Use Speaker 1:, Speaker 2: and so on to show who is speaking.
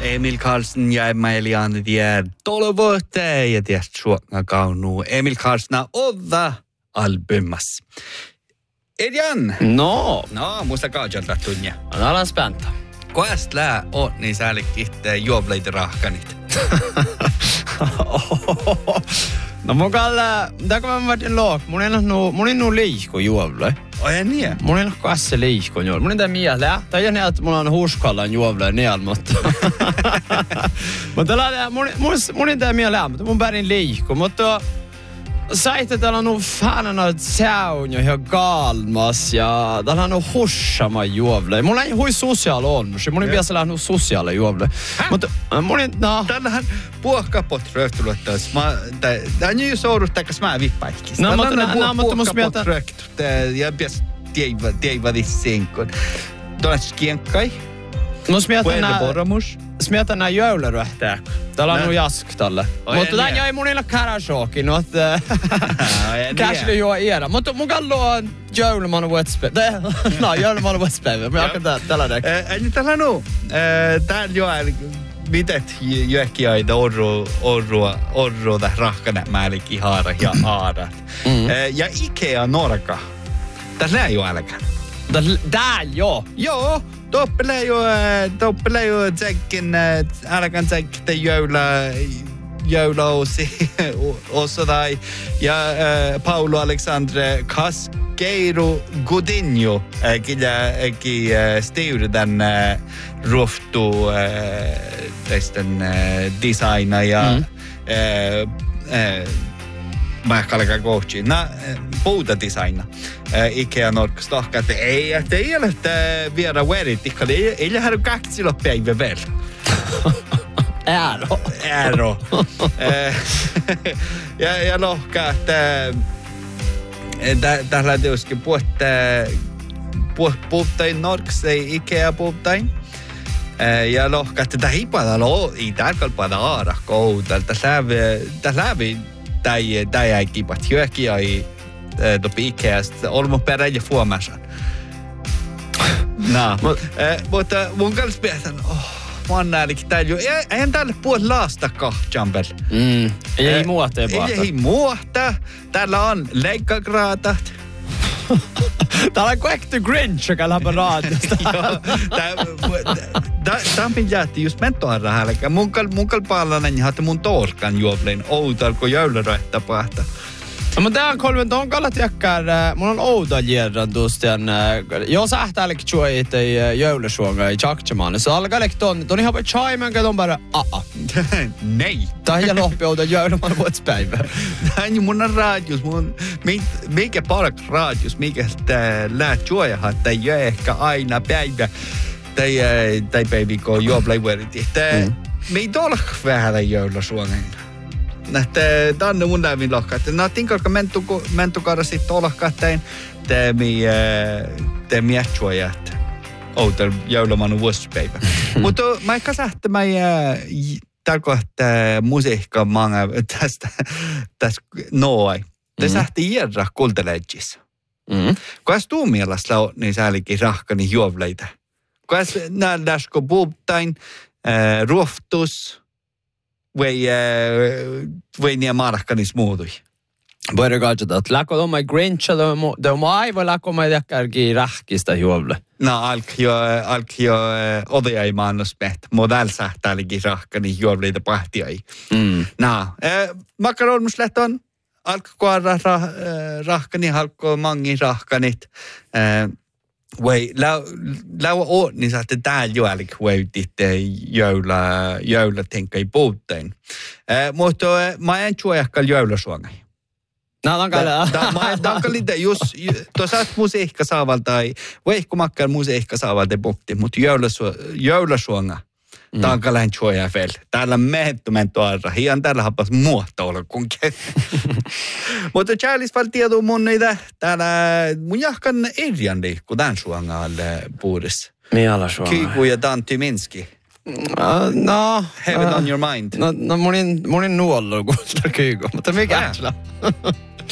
Speaker 1: Emil Karlsson ja Emilian tiedä tolovote ja tiedä suokna kaunu. Emil Karlsson odda albumas. Edjan!
Speaker 2: No,
Speaker 1: musta kaujalta tunnia.
Speaker 2: alan spänta.
Speaker 1: Koest lää on niin säällikki juovleita rahkanit?
Speaker 2: No mun kalla, kun mä vatin look, mun ei nu liikku juovle.
Speaker 1: Oi niin?
Speaker 2: Mun ei nu kasse liikku juovle. Mun ei tää mielää. Tai ei näe, että mulla on huskallan juovle niel, mutta... mun ei tää mielää, mutta mun pärin liikku. Mutta saitte täällä on nu fanen av säun ja ihan galmas ja täällä on nu hussama juovle. Mulla ei hui sosiaali olmus. Mun ei pitäisi lähteä sosiaali juovle. Mutta mun ei...
Speaker 1: Täällähän puokkapot röhtulottais. Tää on ju soudut takas mä vippaikis.
Speaker 2: No, mutta mun mieltä...
Speaker 1: Ja pitäisi tieivädissinkon. Tuollaisessa kienkai.
Speaker 2: Smietä nää jouluröhtää. Täällä on jask tälle. Mutta tää ei mun illa karashoki. Käsli juo iedä. Mutta mun kallu on jouluman vuotspäivä. No, jouluman vuotspäivä. Mä alkaa tällä näkö.
Speaker 1: Ei tällä nu. Täällä juo mitet jökki aida orru täh rahkana määlikin haara ja aarat. Ja Ikea Norka. Tässä ei ole älkään.
Speaker 2: Täällä joo.
Speaker 1: Joo. Toppelää jo tsekkin, älkään tsekkin joulausi osodai ja Paulo Alexandre Casqueiro Godinho ki styrden roftu testen designa ja mä kalkan kohti. Puuta designa. Ikea Norkas tahka, että ei ole vielä verit. Ei lähde kaksilla päivä vielä. Ääro. Ja lohka, että tällä tietysti puhtain Norks, ei Ikea puhtain. Ja lohka, että tämä ei tärkeä pada aara koudal. Tässä läpi tämä ei kipat hyökiä topi Ikeasta olmo peräjä fuomasan. Mutta mun kanssa päätän, mä oon näälikin täällä jo. Eihän täällä puhut laasta kahjampel.
Speaker 2: Ei muuta.
Speaker 1: Ei muuta. Täällä on leikkagraatat.
Speaker 2: Täällä on Quack Grinch, joka läpä raadista.
Speaker 1: Tämä jäätti just mentoarra hälkä. Mun kalpaalainen jäätti mun toorkan juovlein outalko jouluröhtä pahta.
Speaker 2: No, mutta tää on kolmen ton kallat jäkkär. Mun on ouda järran tuostian. Jos ähtäälik tjuit ei joulusuonga ei tjaktsamaan. Se alkaa ton ihan chaimen ton bara
Speaker 1: Nej.
Speaker 2: Tää on lohpi ouda jouluman vuotspäivä.
Speaker 1: Tää on mun radius. Mikä parak radius. Mikä lää tjuojaha. Tää ei ehkä aina päivä. Tai päivä kun juovleivuerit. Me ei tolka vähän joulusuonga. Tänne mun näin lohkaa. Nää tinkalka mentukara sit olkaatain. Tää mietsuojat. Outel joulumanu vuosipäivä. Mutta mä ehkä sähtä mä tarkoittaa musiikka manga tästä noai. Te sähti järra kultaleidjissa. Kuas tuu mielestä on niin säälikin rahkani juovleita? Kuas nähdäskö puhtain, ruoftus, voi niin markkanis muutui.
Speaker 2: Voidaan katsoa, että läkö on Grinch, det on aivan läkö mä jäkkärkin rähkistä juovle.
Speaker 1: No, alk jo odia ei maannos pehtä. Model sähtäälikin rahkani juovleita pahtiai. No, makaronmus lähton. Alko kuara rahkani, alko mangi rahkanit. Voi, lau on, niin saatte täällä joalik voititte joula tenkai puutteen. Mutta mä en juojakkal joulasuongai.
Speaker 2: No, tankalla.
Speaker 1: Tankalla just, tuossa musiikka saavalta, veikkumakkal musiikka saavalta bukti, mutta joulasuonga. Tankalla en juoja veel. Täällä mentu arra. Hian täällä happas muuta olla kunkin. Mutta Charles val tieduu mun niitä. Täällä mun jahkan Erjan liikku tämän suongalle puudessa.
Speaker 2: Miala suonga?
Speaker 1: Kyku ja Dan Tyminski.
Speaker 2: No.
Speaker 1: Have it on your mind.
Speaker 2: No, monin nuollu kuulta Kyku. Mutta mikä?